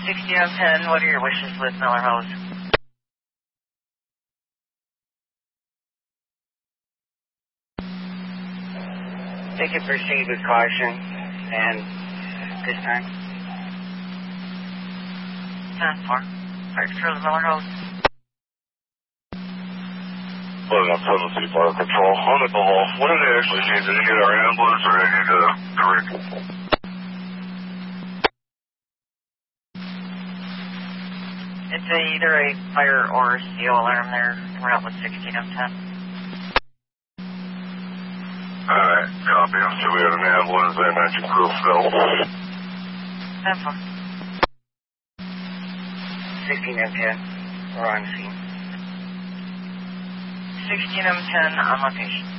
1610, what are your wishes with Miller Hose? They can proceed with caution and this time. 10-4. Fire control to Miller Hose. Logan up 7 Fire Control. On the call. What do they actually need? Do they need our ambulance or do they need a direct? It's either a fire or a CO alarm there. We're out with 1610. Alright, copy. So we had an ambulance and engine crew fell. 10-4. 1610. We're on scene. 1610 on location.